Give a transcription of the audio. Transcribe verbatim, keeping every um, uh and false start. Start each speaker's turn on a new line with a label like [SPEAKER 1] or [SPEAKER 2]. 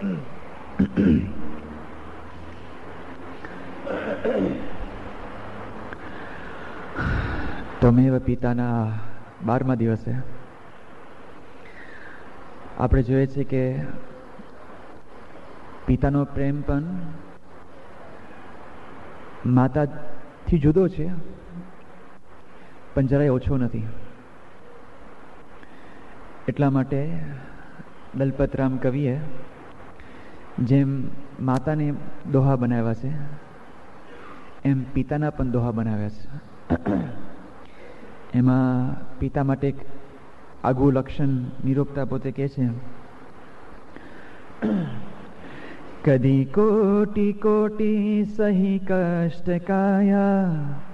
[SPEAKER 1] ત્વમેવ પિતાના બારમા દિવસે આપણે જોઈએ છીએ કે પિતાનો પ્રેમ પણ માતાથી જુદો છે, પણ જરાય ઓછો નથી. એટલા માટે દલપતરામ કવિએ જેમ માતાને દોહા બનાવ્યા છે એમ પિતાના પણ દોહા બનાવ્યા છે. એમાં પિતા માટે એક આગવું લક્ષણ નિરૂપતા પોતે કહે છે, કદી કોટી કોટી સહી કષ્ટ કાયા